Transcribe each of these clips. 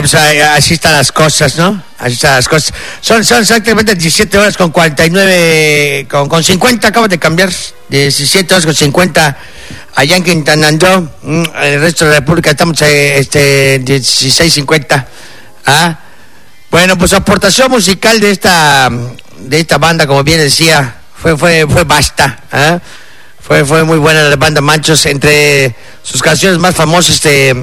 pues así están las cosas, ¿no? Así están las cosas. Son exactamente 17 horas con 49, con 50, acabo de cambiar. 17 horas con 50 allá en Quintana Roo. El resto de la República estamos 16:50. ¿Ah? Bueno, pues aportación musical de esta banda, como bien decía, fue basta. ¿Ah? Fue muy buena la banda Machos. Entre sus canciones más famosas, te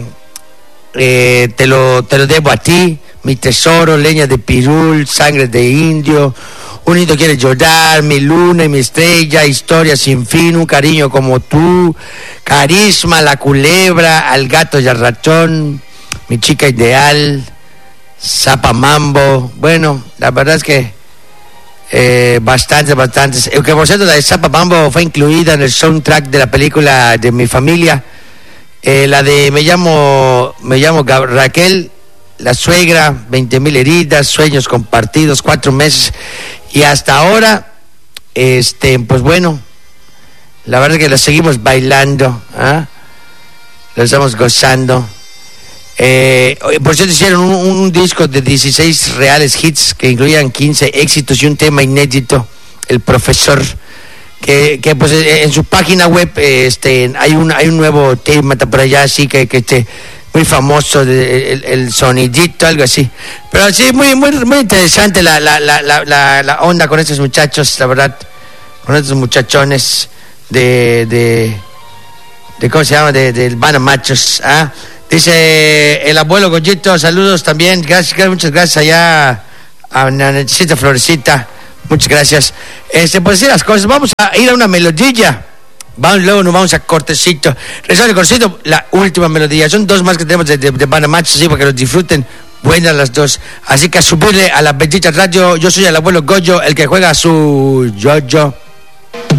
lo debo a ti, Mi tesoro, Leña de pirul, Sangre de indio, Un indio quiere llorar, Mi luna y mi estrella, Historia sin fin, Un cariño como tú, Carisma, La culebra, Al gato y al ratón, Mi chica ideal, Zapa Mambo. Bueno, la verdad es que bastantes. Que por cierto, la de Zapa Mambo fue incluida en el soundtrack de la película de Mi familia. La de Me llamo Raquel, La suegra, 20,000 heridas, Sueños compartidos, 4 meses. Y hasta ahora, pues bueno, la verdad es que la seguimos bailando, ¿ah? Lo estamos gozando. Por cierto, hicieron un disco de 16 reales hits que incluían 15 éxitos y un tema inédito, El Profesor, que pues en su página web hay un nuevo tema por allá, así que muy famoso, el sonidito, algo así. Pero sí, muy interesante la onda con estos muchachos, la verdad, con estos muchachones de ¿cómo se llama? Del Banda Machos, ¿ah? Dice el abuelo Goyito, saludos también, muchas gracias allá a Nanecita Florecita, muchas gracias. Pues sí, las cosas, vamos a ir a una melodía, luego nos vamos a cortecito. Resuelve el cortecito, la última melodía, son 2 más que tenemos de Banda Machos, así para que los disfruten, buenas las 2, así que a subirle a la bendita radio. Yo soy el abuelo Goyo, el que juega su yo-yo.